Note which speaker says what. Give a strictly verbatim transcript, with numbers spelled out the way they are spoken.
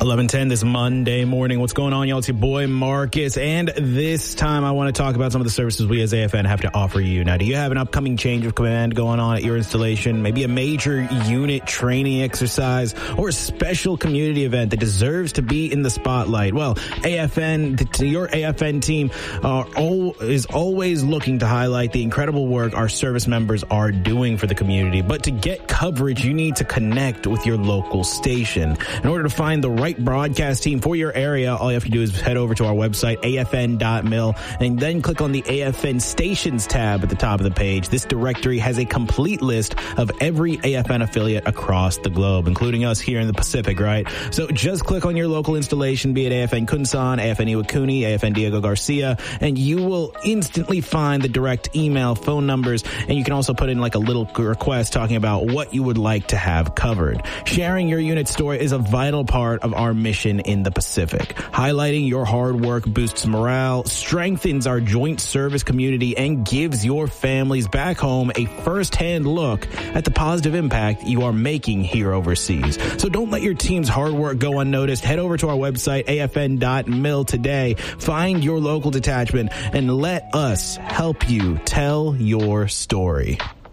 Speaker 1: eleven ten this Monday morning. What's going on, y'all? It's your boy Marcus, and this time I want to talk about some of the services we as A F N have to offer you. Now, do you have an upcoming change of command going on at your installation? Maybe a major unit training exercise or a special community event that deserves to be in the spotlight? Well, A F N, the, your A F N team are all, is always looking to highlight the incredible work our service members are doing for the community. But to get coverage, you need to connect with your local station. In order to find the right broadcast team for your area, all you have to do is head over to our website, A F N dot mil, and then click on the A F N Stations tab at the top of the page. This directory has a complete list of every A F N affiliate across the globe, including us here in the Pacific, right? So just click on your local installation, be it A F N Kunsan, A F N Iwakuni, A F N Diego Garcia, and you will instantly find the direct email, phone numbers, and you can also put in like a little request talking about what you would like to have covered. Sharing your unit story is a vital part of our mission in the Pacific. Highlighting your hard work boosts morale, strengthens our joint service community, and gives your families back home a first-hand look at the positive impact you are making here overseas. So don't let your team's hard work go unnoticed. Head over to our website, A F N dot mil today. Find your local detachment and let us help you tell your story.